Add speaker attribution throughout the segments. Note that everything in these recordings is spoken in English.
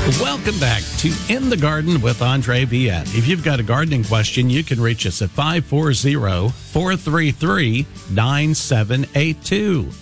Speaker 1: Welcome back to In the Garden with Andre Viet. If you've got a gardening question, you can reach us at 540-433-9782.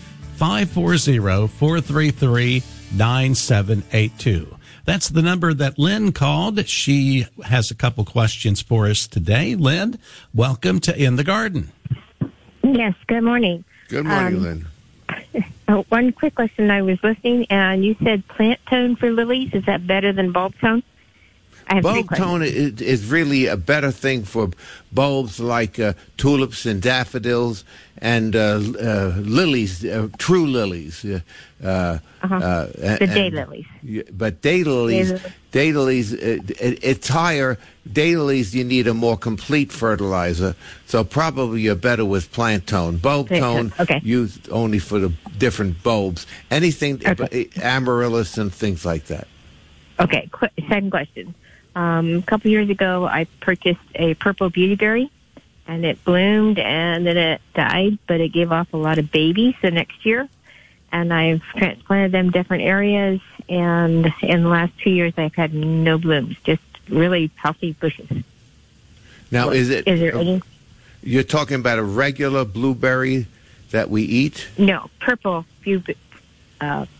Speaker 1: 540-433-9782. That's the number that Lynn called. She has a couple questions for us today. Lynn, welcome to In the Garden.
Speaker 2: Yes, good morning.
Speaker 3: Good morning, Lynn.
Speaker 2: One quick question. I was listening, and you said plant tone for lilies. Is that better than bulb tone?
Speaker 3: Bulb tone is really a better thing for bulbs like tulips and daffodils and lilies, true lilies.
Speaker 2: The daylilies.
Speaker 3: But daylilies, it's higher. Daylilies, you need a more complete fertilizer, so probably you're better with plant tone. Bulb tone, used only for the different bulbs. Anything, amaryllis and things like that.
Speaker 2: Okay, second question. A couple years ago, I purchased a purple beautyberry, and it bloomed, and then it died, but it gave off a lot of babies the next year. And I've transplanted them different areas, and in the last 2 years, I've had no blooms, just really healthy bushes.
Speaker 3: Now, is there
Speaker 2: any?
Speaker 3: You're talking about a regular blueberry that we eat?
Speaker 2: No, purple beautyberries.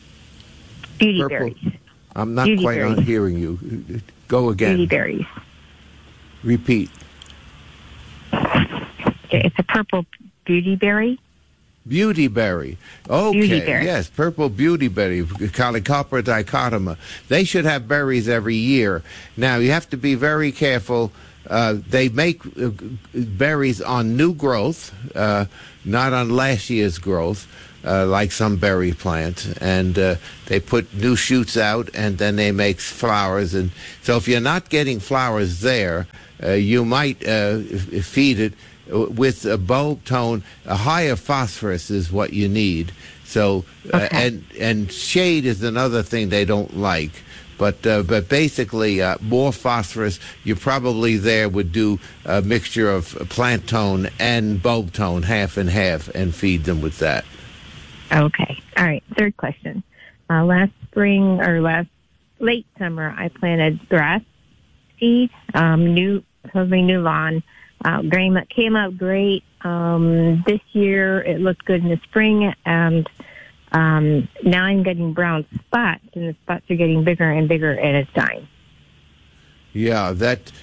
Speaker 3: I'm not quite on hearing you. Go again.
Speaker 2: Beautyberries.
Speaker 3: Repeat.
Speaker 2: Okay, it's a purple beautyberry.
Speaker 3: Beautyberry. Okay,
Speaker 2: Beautyberry.
Speaker 3: Yes, purple beautyberry, Calycopora dichotoma. They should have berries every year. Now, you have to be very careful. They make berries on new growth, not on last year's growth, like some berry plants. And they put new shoots out, and then they make flowers. And so if you're not getting flowers there, you might feed it with a bulb tone. A higher phosphorus is what you need. So and shade is another thing they don't like. But basically, more phosphorus, you probably there would do a mixture of plant tone and bulb tone, half and half, and feed them with that.
Speaker 2: Okay. All right. Third question. Last spring or late summer, I planted grass seed, totally new lawn. Came out great. This year, it looked good in the spring, and now I'm getting brown spots, and the spots are getting bigger and bigger, and it's dying.
Speaker 3: Yeah, that's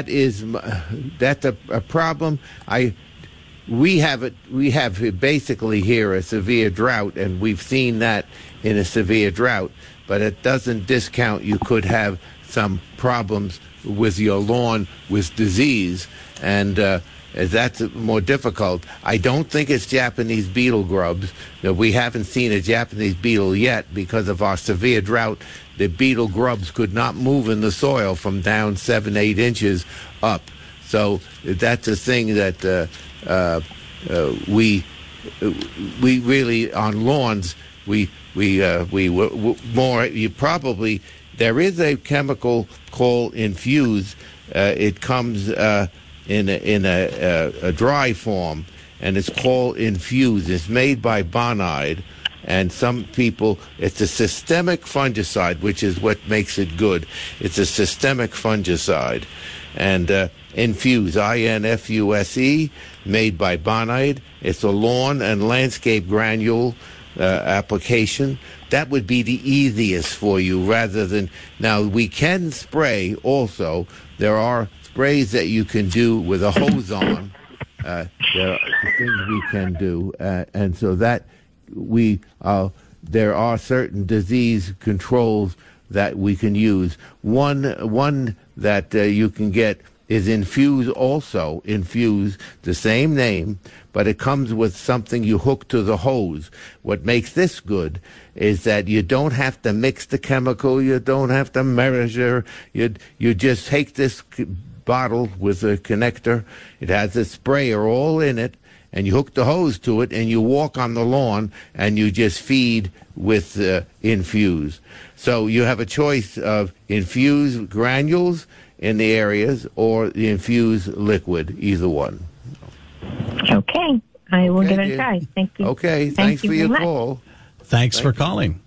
Speaker 3: a problem. We have basically here a severe drought, and we've seen that in a severe drought. But it doesn't discount you could have some problems with your lawn with disease, and that's more difficult. I don't think it's Japanese beetle grubs. We haven't seen a Japanese beetle yet because of our severe drought. The beetle grubs could not move in the soil from down 7-8 inches up. So that's a thing that we really on lawns we more. You probably there is a chemical called Infuse. It comes in a dry form, and it's called Infuse. It's made by Bonide, and some people, it's a systemic fungicide, which is what makes it good. It's a systemic fungicide, and Infuse, INFUSE, made by Bonide. It's a lawn and landscape granule application. That would be the easiest for you rather than... Now, we can spray also. There are sprays that you can do with a hose on. There are things we can do. And so that there are certain disease controls that we can use. One that you can get is Infuse also. Infuse, the same name, but it comes with something you hook to the hose. What makes this good is that you don't have to mix the chemical, you don't have to measure, you just take this bottle with a connector, it has a sprayer all in it, and you hook the hose to it, and you walk on the lawn, and you just feed with Infuse. So you have a choice of Infuse granules in the areas or the Infuse liquid, either one.
Speaker 2: Okay. I will give it a try. Thank you.
Speaker 3: Okay. Thanks for your call.
Speaker 1: Thanks for calling.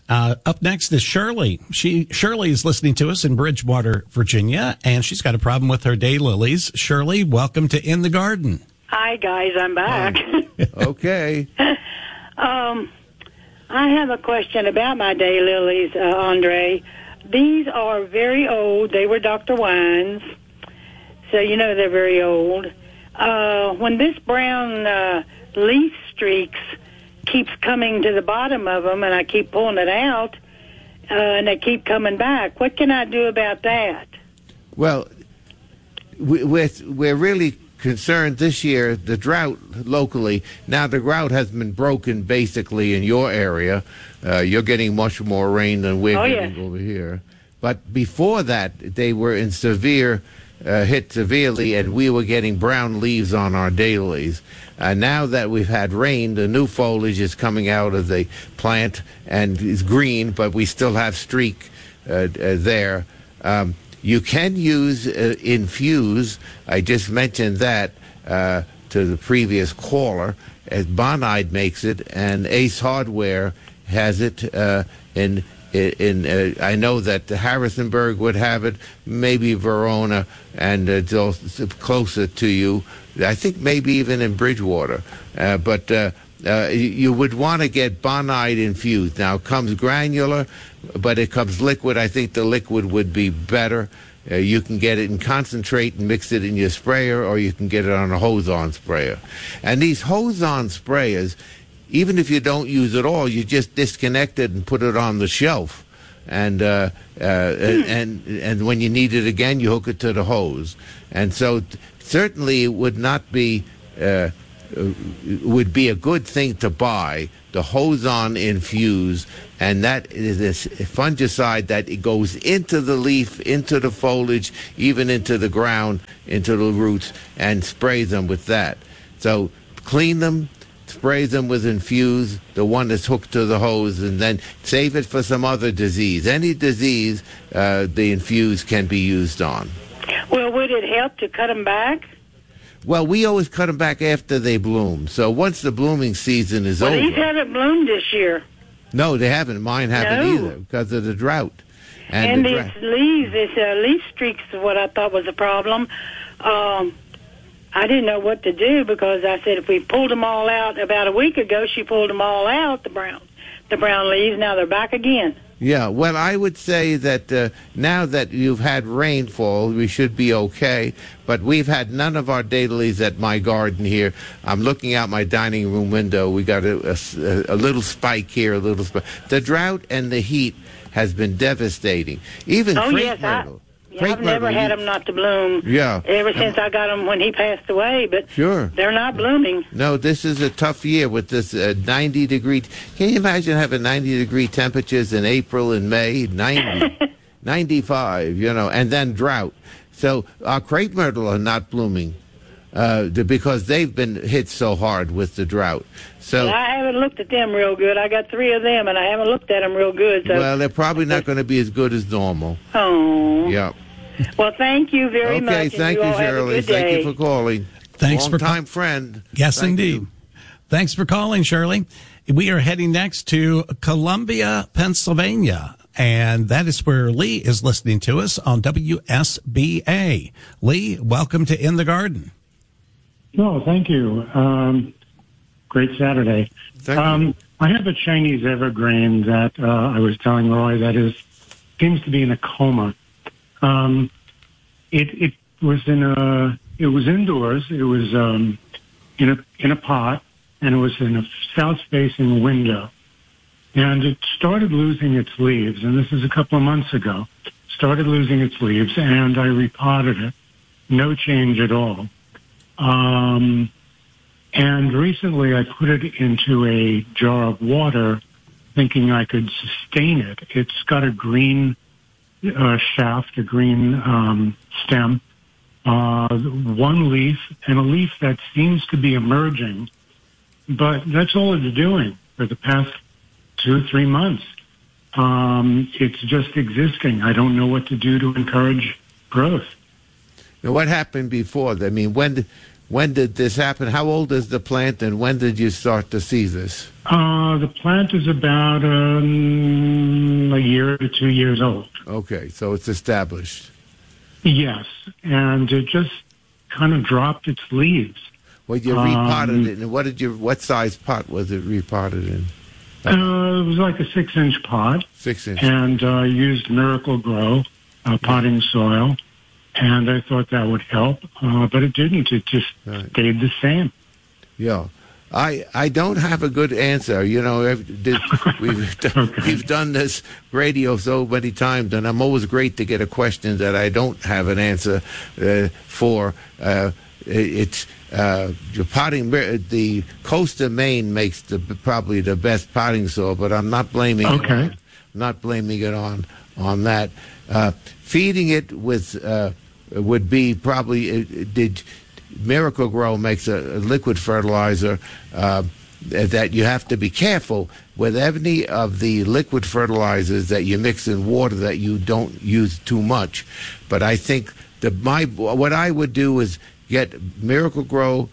Speaker 1: Up next is Shirley. Shirley is listening to us in Bridgewater, Virginia, and she's got a problem with her daylilies. Shirley, welcome to In the Garden.
Speaker 4: Hi, guys. I'm back.
Speaker 3: Okay.
Speaker 4: I have a question about my daylilies, Andre. These are very old. They were Dr. Wine's, so you know they're very old. When this brown leaf streaks keeps coming to the bottom of them, and I keep pulling it out, and they keep coming back. What can I do about that?
Speaker 3: Well, we're really concerned this year, the drought locally. Now, the drought has been broken basically in your area. You're getting much more rain than we're getting over here. But before that, they were in hit severely, and we were getting brown leaves on our daylilies. Now that we've had rain, the new foliage is coming out of the plant and is green, but we still have streak there. You can use infuse. I just mentioned that to the previous caller, as Bonide makes it, and Ace Hardware has it in I know that Harrisonburg would have it, maybe Verona, and it's closer to you. I think maybe even in Bridgewater. But you would want to get Bonide infused. Now, it comes granular, but it comes liquid. I think the liquid would be better. You can get it in concentrate and mix it in your sprayer, or you can get it on a hose-on sprayer. And these hose-on sprayers, even if you don't use it all, you just disconnect it and put it on the shelf, and when you need it again, you hook it to the hose. And so, certainly, it would not be would be a good thing to buy the hose-on infuse, and that is a fungicide that it goes into the leaf, into the foliage, even into the ground, into the roots, and spray them with that. So clean them. Spray them with infuse, the one that's hooked to the hose, and then save it for some other disease. Any disease, the infuse can be used on.
Speaker 4: Well, would it help to cut them back?
Speaker 3: Well, we always cut them back after they bloom. So once the blooming season is over.
Speaker 4: These haven't bloomed this year.
Speaker 3: No, they haven't. Mine haven't either because of the drought.
Speaker 4: And these leaves, this leaf streaks is what I thought was a problem. I didn't know what to do because I said if we pulled them all out about a week ago, she pulled them all out, the brown leaves. Now they're back again.
Speaker 3: Yeah, well, I would say that now that you've had rainfall, we should be okay. But we've had none of our daylilies at my garden here. I'm looking out my dining room window. We got a little spike here, a little spike. The drought and the heat has been devastating. Even crepe myrtle.
Speaker 4: I've never had them not to bloom.
Speaker 3: Yeah.
Speaker 4: Ever since I got them when he passed away, but they're not blooming.
Speaker 3: No, this is a tough year with this 90-degree. Can you imagine having 90-degree temperatures in April and May? 90, 95, and then drought. So our crepe myrtle are not blooming because they've been hit so hard with the drought. So
Speaker 4: I haven't looked at them real good. I got 3 of them, and I haven't looked at them real good. So.
Speaker 3: Well, they're probably not going to be as good as normal.
Speaker 4: Oh.
Speaker 3: Yeah.
Speaker 4: Well, thank you very much.
Speaker 3: Okay, thank you, Shirley. Thank you for calling.
Speaker 1: Thanks
Speaker 3: for time friend.
Speaker 1: Yes, indeed. Thanks for calling, Shirley. We are heading next to Columbia, Pennsylvania, and that is where Lee is listening to us on WSBA. Lee, welcome to In the Garden.
Speaker 5: No, thank you. Great Saturday.
Speaker 3: Thank you.
Speaker 5: I have a Chinese evergreen that I was telling Roy that seems to be in a coma. It was indoors. It was in a pot, and it was in a south-facing window. And it started losing its leaves, and this is a couple of months ago. Started losing its leaves, and I repotted it. No change at all. And recently I put it into a jar of water thinking I could sustain it. It's got a green shaft, a green stem, one leaf, and a leaf that seems to be emerging. But that's all it's doing for the past 2 or 3 months. It's just existing. I don't know what to do to encourage growth.
Speaker 3: Now, what happened before? I mean, when when did this happen? How old is the plant, and when did you start to see this?
Speaker 5: The plant is about a year to 2 years old.
Speaker 3: Okay, so it's established.
Speaker 5: Yes, and it just kind of dropped its leaves.
Speaker 3: Well, you repotted it, and what size pot was it repotted in?
Speaker 5: It was like a 6-inch pot.
Speaker 3: 6 inch.
Speaker 5: And used Miracle Grow potting soil, and I thought that would help, but it didn't. It just stayed the same.
Speaker 3: Yeah. I don't have a good answer. You know, we've done this radio so many times, and I'm always great to get a question that I don't have an answer for. It's your potting. The coast of Maine makes probably the best potting soil, but I'm not blaming it. I'm not blaming it on that. Feeding it with would be probably Miracle Grow makes a liquid fertilizer that you have to be careful with any of the liquid fertilizers that you mix in water that you don't use too much. But I think what I would do is get Miracle Grow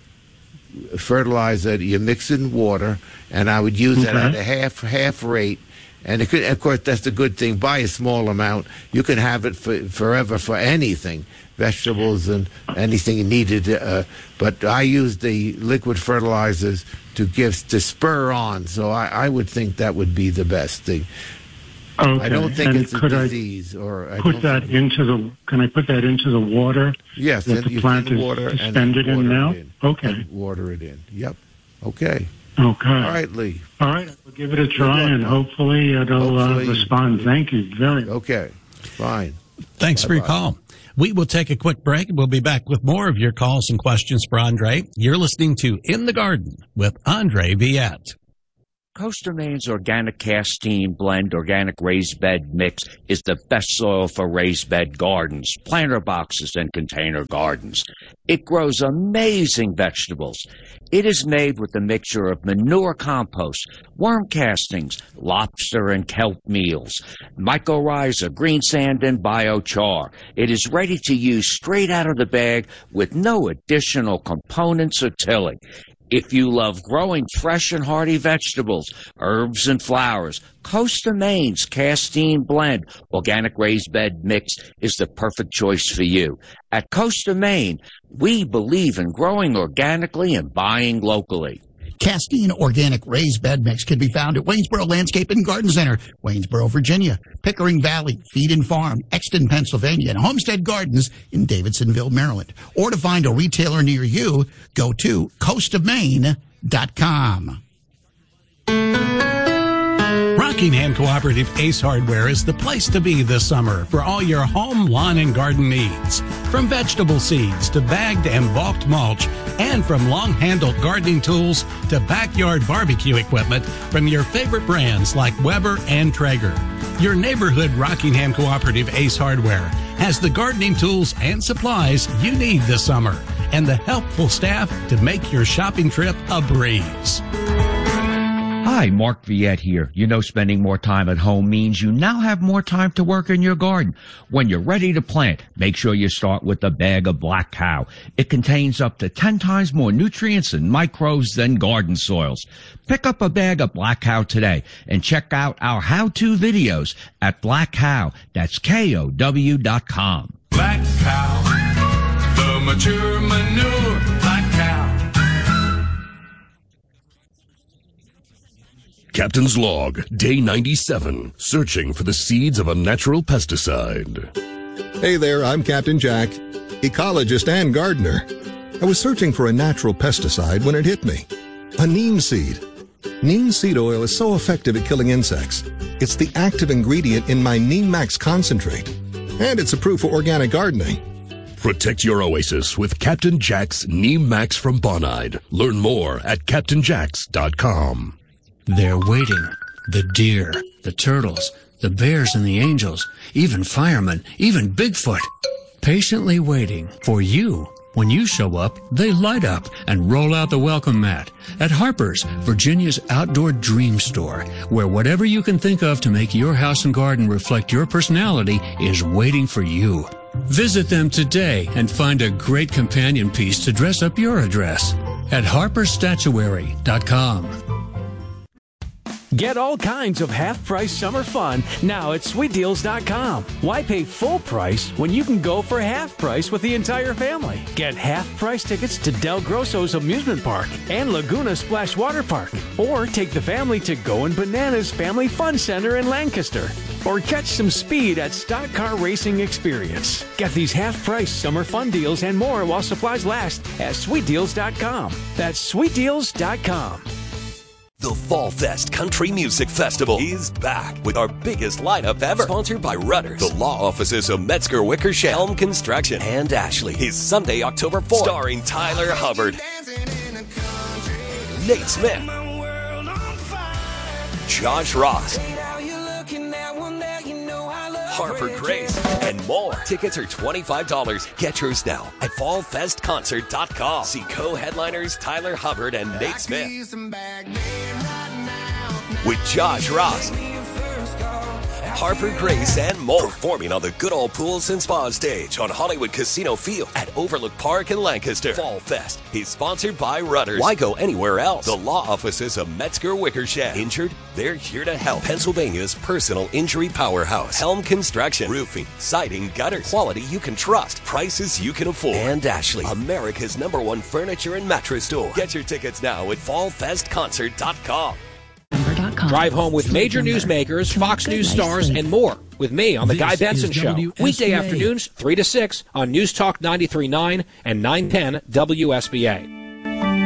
Speaker 3: fertilizer that you mix in water, and I would use that at a half rate. And it could, of course, that's the good thing. Buy a small amount. You can have it forever for anything, vegetables and anything you needed. But I use the liquid fertilizers to spur on. So I would think that would be the best thing.
Speaker 5: Okay.
Speaker 3: I don't think it's a disease.
Speaker 5: Can I put that into the water?
Speaker 3: Yes,
Speaker 5: that the plant is suspended in now? Okay.
Speaker 3: And water it in. Yep. Okay.
Speaker 5: Okay.
Speaker 3: All right, Lee.
Speaker 5: All right, we'll give it a try, and hopefully it'll respond. Thank you very much.
Speaker 3: Okay, fine.
Speaker 1: Thanks for your call. We will take a quick break. We'll be back with more of your calls and questions for Andre. You're listening to In the Garden with Andre Viette.
Speaker 6: Coast of Maine's Organic Castine Blend Organic Raised Bed Mix is the best soil for raised bed gardens, planter boxes, and container gardens. It grows amazing vegetables. It is made with a mixture of manure compost, worm castings, lobster and kelp meals, mycorrhiza, green sand, and biochar. It is ready to use straight out of the bag with no additional components or tilling. If you love growing fresh and hearty vegetables, herbs, and flowers, Coast of Maine's Castine Blend Organic Raised Bed Mix is the perfect choice for you. At Coast of Maine, we believe in growing organically and buying locally.
Speaker 7: Castine Organic Raised Bed Mix can be found at Waynesboro Landscape and Garden Center, Waynesboro, Virginia, Pickering Valley, Feed and Farm, Exton, Pennsylvania, and Homestead Gardens in Davidsonville, Maryland. Or to find a retailer near you, go to coastofmaine.com.
Speaker 1: Rockingham Cooperative Ace Hardware is the place to be this summer for all your home, lawn, and garden needs. From vegetable seeds to bagged and bulked mulch, and from long-handled gardening tools to backyard barbecue equipment from your favorite brands like Weber and Traeger. Your neighborhood Rockingham Cooperative Ace Hardware has the gardening tools and supplies you need this summer and the helpful staff to make your shopping trip a breeze.
Speaker 6: Hi, Mark Viette here. You know, spending more time at home means you now have more time to work in your garden. When you're ready to plant, make sure you start with a bag of Black Cow. It contains up to 10 times more nutrients and microbes than garden soils. Pick up a bag of Black Cow today and check out our how-to videos at Black Cow. That's KOW.com.
Speaker 8: Black Cow, the mature manure, Black Cow.
Speaker 9: Captain's Log, Day 97, searching for the seeds of a natural pesticide.
Speaker 10: Hey there, I'm Captain Jack, ecologist and gardener. I was searching for a natural pesticide when it hit me. A neem seed. Neem seed oil is so effective at killing insects. It's the active ingredient in my Neem Max concentrate. And it's approved for organic gardening.
Speaker 9: Protect your oasis with Captain Jack's Neem Max from Bonide. Learn more at CaptainJacks.com.
Speaker 11: They're waiting. The deer, the turtles, the bears and the angels, even firemen, even Bigfoot. Patiently waiting for you. When you show up, they light up and roll out the welcome mat at Harper's, Virginia's outdoor dream store, where whatever you can think of to make your house and garden reflect your personality is waiting for you. Visit them today and find a great companion piece to dress up your address at harpersstatuary.com.
Speaker 12: Get all kinds of half-price summer fun now at SweetDeals.com. Why pay full price when you can go for half price with the entire family? Get half-price tickets to Del Grosso's Amusement Park and Laguna Splash Water Park. Or take the family to Goin' Bananas Family Fun Center in Lancaster. Or catch some speed at Stock Car Racing Experience. Get these half-price summer fun deals and more while supplies last at SweetDeals.com. That's SweetDeals.com.
Speaker 13: The Fall Fest Country Music Festival is back with our biggest lineup ever. Sponsored by Rudders, the law offices of Metzger Wickersham, Helm Construction, and Ashley. Is Sunday, October 4th. Starring Tyler Hubbard, Nate Smith, Josh Ross, Harper Grace, and more. Tickets are $25. Get yours now at fallfestconcert.com. See co-headliners Tyler Hubbard and Nate Smith. With Josh Ross, Harper Grace, and more. Performing on the Good Old Pools and Spa stage on Hollywood Casino Field at Overlook Park in Lancaster. Fall Fest is sponsored by Rudders. Why go anywhere else? The law offices of Metzger Wickersham. Injured? They're here to help. Pennsylvania's personal injury powerhouse. Helm Construction. Roofing, siding, gutters. Quality you can trust. Prices you can afford. And Ashley, America's #1 furniture and mattress store. Get your tickets now at fallfestconcert.com.
Speaker 14: Drive home with major newsmakers, Fox News stars, and more with me on The Guy Benson Show. Weekday afternoons, 3 to 6 on News Talk 93.9 and 910 WSBA.